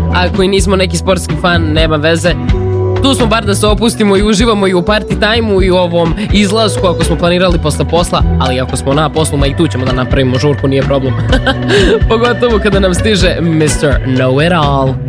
Ako i nismo neki sportski fan, nema veze. Tu smo bar da se opustimo i uživamo i u party time-u i u ovom izlasku ako smo planirali posle posla, ali ako smo na poslu, ma i tu ćemo da napravimo žurku, nije problem. Pogotovo kada nam stiže Mr. Know It All.